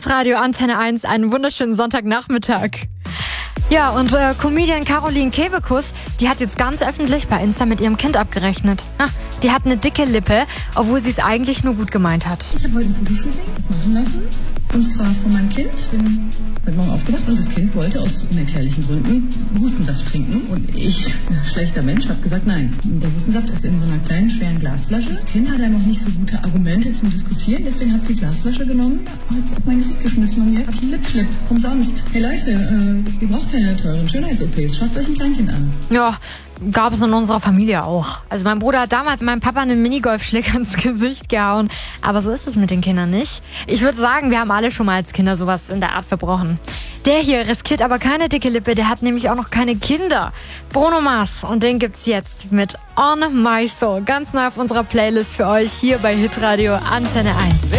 Hitradio Antenne 1, einen wunderschönen Sonntagnachmittag. Ja, und Comedian Caroline Kebekus, die hat jetzt ganz öffentlich bei Insta mit ihrem Kind abgerechnet. Die hat eine dicke Lippe, obwohl sie es eigentlich nur gut gemeint hat. Ich habe heute ein Fotoshooting machen lassen. Und zwar von meinem Kind. Ich bin heute Morgen aufgewacht und das Kind wollte aus unerklärlichen Gründen Hustensaft trinken. Und ich, schlechter Mensch, habe gesagt, nein. Der Hustensaft ist in so einer kleinen, schweren Glasflasche. Das Kind hat ja noch nicht so gute Argumente zum Diskutieren. Deswegen hat sie die Glasflasche genommen, hat es auf mein Gesicht geschmissen und jetzt hat sie einen Lipschlip. Umsonst. Hey Leute, ihr braucht keine teuren Schönheits-OPs. Schafft euch ein Kleinkind an. Ja, gab es in unserer Familie auch. Also mein Bruder hat damals meinem Papa einen Minigolfschläger ins Gesicht gehauen. Aber so ist es mit den Kindern nicht. Ich würde sagen, wir haben alle schon mal als Kinder sowas in der Art verbrochen. Der hier riskiert aber keine dicke Lippe, der hat nämlich auch noch keine Kinder. Bruno Mars, und den gibt's jetzt mit On My Soul. Ganz neu auf unserer Playlist für euch hier bei Hitradio Antenne 1.